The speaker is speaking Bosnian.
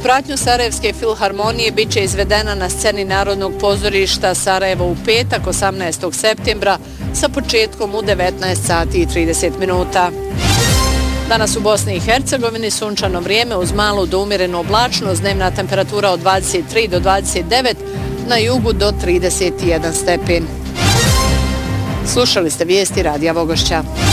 Pratnju Sarajevske filharmonije bit će izvedena na sceni Narodnog pozorišta Sarajevo u petak 18. septembra sa početkom u 19 sati i 30 minuta. Danas u Bosni i Hercegovini sunčano vrijeme uz malu do umjerenu oblačnost, dnevna temperatura od 23 do 29, na jugu do 31 stepen. Slušali ste vijesti Radija Vogošća.